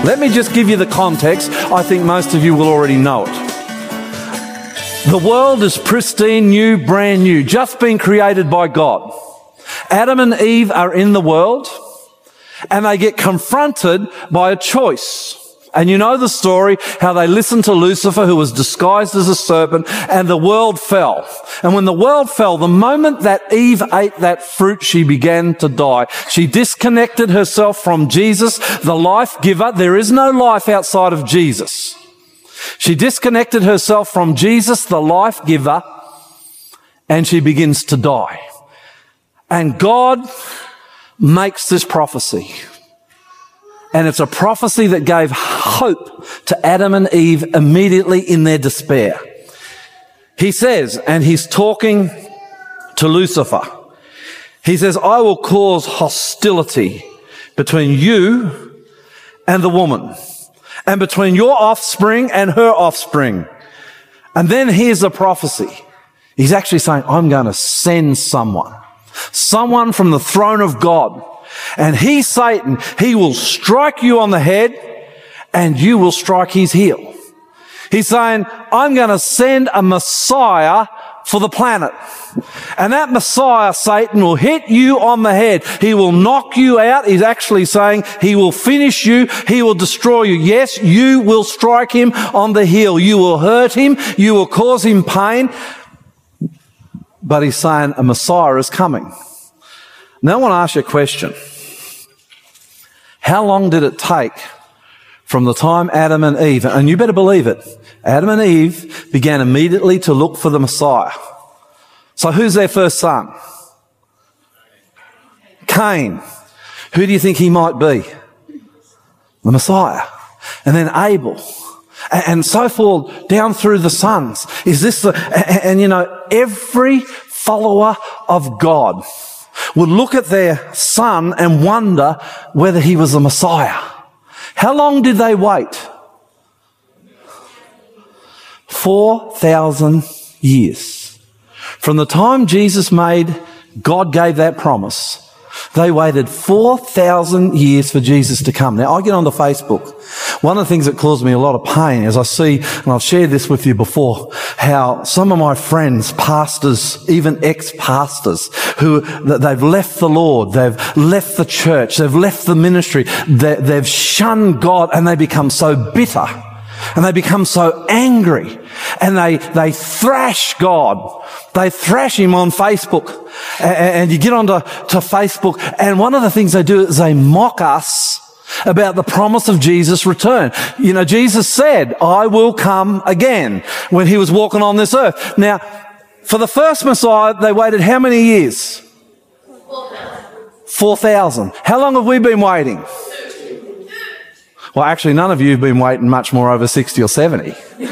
Let me just give you the context. I think most of you will already know it. The world is pristine, new, brand new, just been created by God. Adam and Eve are in the world, and they get confronted by a choice. And you know the story, how they listened to Lucifer, who was disguised as a serpent, and the world fell. And when the world fell, the moment that Eve ate that fruit, she began to die. She disconnected herself from Jesus, the life giver. There is no life outside of Jesus. She disconnected herself from Jesus, the life giver, and she begins to die. And God makes this prophecy. And it's a prophecy that gave hope to Adam and Eve immediately in their despair. He says, and he's talking to Lucifer, he says, I will cause hostility between you and the woman, and between your offspring and her offspring. And then here's the prophecy. He's actually saying, I'm going to send someone from the throne of God. And he, Satan, he will strike you on the head and you will strike his heel. He's saying, I'm going to send a Messiah for the planet. And that Messiah, Satan, will hit you on the head. He will knock you out. He's actually saying he will finish you. He will destroy you. Yes, you will strike him on the heel. You will hurt him. You will cause him pain. But he's saying a Messiah is coming. Now I want to ask you a question. How long did it take from the time Adam and Eve, and you better believe it, Adam and Eve began immediately to look for the Messiah. So who's their first son? Cain. Who do you think he might be? The Messiah. And then Abel. And so forth down through the sons. Is this and you know, every follower of God would look at their son and wonder whether he was the Messiah. How long did they wait? 4,000 years. From the time God gave that promise, they waited 4,000 years for Jesus to come. Now, I get onto Facebook. One of the things that caused me a lot of pain is I see, and I've shared this with you before, how some of my friends, pastors, even ex-pastors, who they've left the Lord, they've left the church, they've left the ministry, they've shunned God, and they become so bitter. And they become so angry, and they thrash God. They thrash him on Facebook. And you get onto Facebook, and one of the things they do is they mock us about the promise of Jesus' return. You know, Jesus said, I will come again, when he was walking on this earth. Now, for the first Messiah, they waited how many years? 4,000. How long have we been waiting? Well, actually, none of you have been waiting much more over 60 or 70.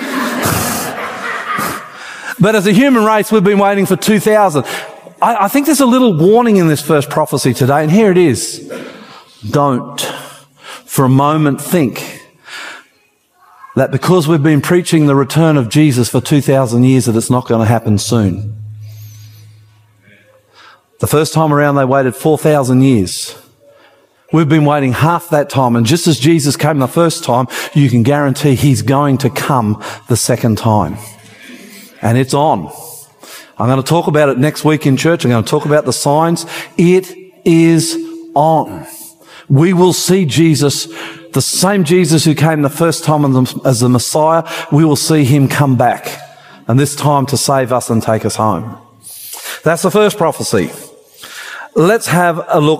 But as a human race, we've been waiting for 2,000. I think there's a little warning in this first prophecy today, and here it is. Don't for a moment think that because we've been preaching the return of Jesus for 2,000 years that it's not going to happen soon. The first time around, they waited 4,000 years. We've been waiting half that time, and just as Jesus came the first time, you can guarantee he's going to come the second time. And it's on. I'm going to talk about it next week in church. I'm going to talk about the signs. It is on. We will see Jesus, the same Jesus who came the first time as the Messiah. We will see him come back, and this time to save us and take us home. That's the first prophecy. Let's have a look